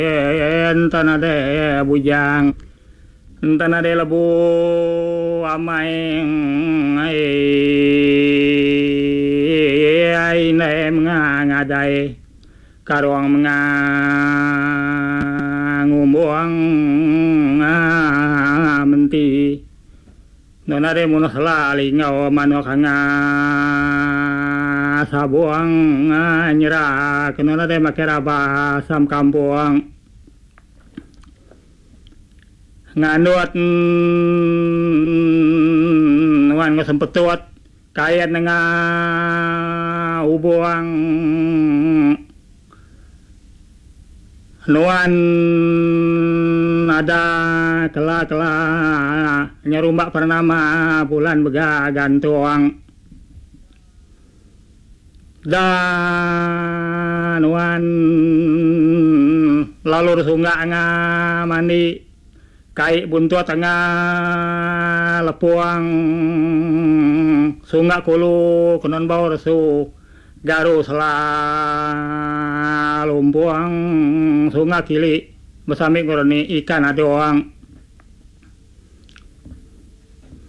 entanade bujang entanade lebu amai ai nem ngadai karong ngumuang menti nonare munos lali ngau manok sabuang nyera kenonare makeraba sam kampung nganuat wan ngasempetut kaya nga ubuang nuan ada kela nyerumbak pernama bulan begagantuang dan wan lalur sunga nga mandi kai buntuat tengah lepuang sunga kulu kenon bau resu garu selumpuang sunga kili besami ngoroni ikan adoang